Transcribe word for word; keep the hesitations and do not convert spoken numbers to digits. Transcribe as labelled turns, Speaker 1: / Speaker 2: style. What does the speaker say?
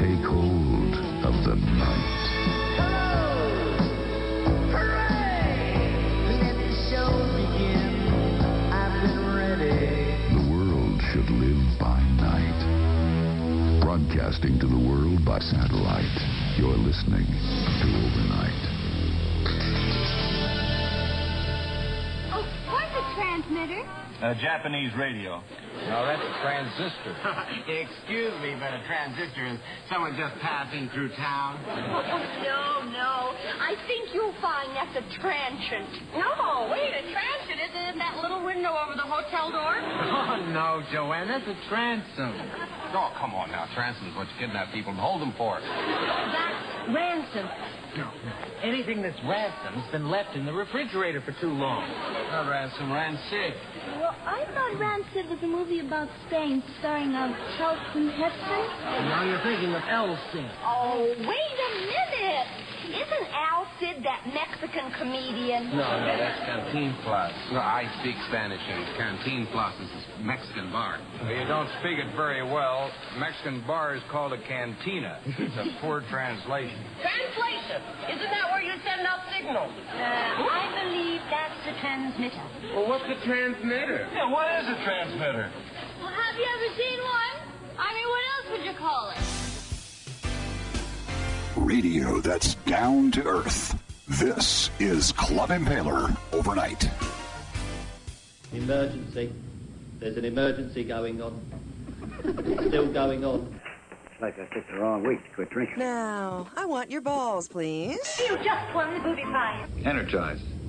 Speaker 1: Take hold of the night.
Speaker 2: Hello! Hooray! Let the show begin. I've been ready.
Speaker 1: The world should live by night. Broadcasting to the world by satellite. You're listening to Overnight.
Speaker 3: Oh, what's a transmitter?
Speaker 4: A Japanese radio.
Speaker 5: No, that's a transistor.
Speaker 6: Excuse me, but a transistor is someone just passing through town.
Speaker 3: Oh, no, no. I think you'll find that's a transient. No, wait, a transient isn't it that little window over the hotel door?
Speaker 6: Oh, no, Joanne, that's a transom.
Speaker 5: Oh, come on now. Transom's what you kidnap people and hold them for.
Speaker 3: That's ransom.
Speaker 6: No, anything that's ransomed has been left in the refrigerator for too long.
Speaker 5: Not ransom, rancid.
Speaker 3: Well, I thought Rancid was a movie about Spain starring um, Charlton Heston.
Speaker 6: Now you're thinking of Elsie.
Speaker 3: Oh, wait a minute. Isn't Al Cid that Mexican comedian?
Speaker 5: No, no, that's Cantinflas. No, I speak Spanish, and Cantinflas is a Mexican bar. Well, you don't speak it very well. Mexican bar is called a cantina. It's a poor translation.
Speaker 3: Translation. Isn't that where you send out signals? Uh, I believe that's the transmitter.
Speaker 5: Well, what's the transmitter?
Speaker 4: Yeah, what is a transmitter?
Speaker 3: Well, have you ever seen one? I mean, what else would you call it?
Speaker 1: Radio that's down to earth. This is Club Impaler Overnight.
Speaker 7: Emergency. There's an emergency going on. Still going on.
Speaker 8: Like I picked the wrong week to quit drinking.
Speaker 9: Now, I want your balls, please.
Speaker 3: You just won the booby prize.
Speaker 5: Energized.